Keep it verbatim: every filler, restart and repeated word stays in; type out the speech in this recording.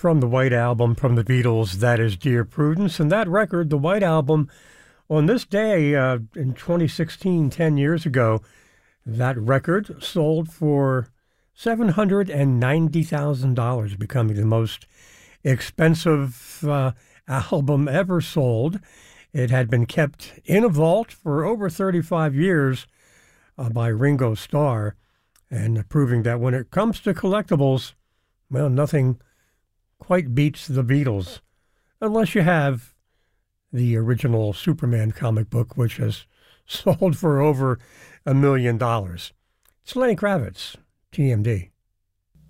From the White Album from the Beatles, that is Dear Prudence. And that record, the White Album, on this day uh, in twenty sixteen, ten years ago, that record sold for seven hundred ninety thousand dollars, becoming the most expensive uh, album ever sold. It had been kept in a vault for over thirty-five years uh, by Ringo Starr, and proving that when it comes to collectibles, well, nothing quite beats the Beatles, unless you have the original Superman comic book, which has sold for over a million dollars. It's Lenny Kravitz, T M D.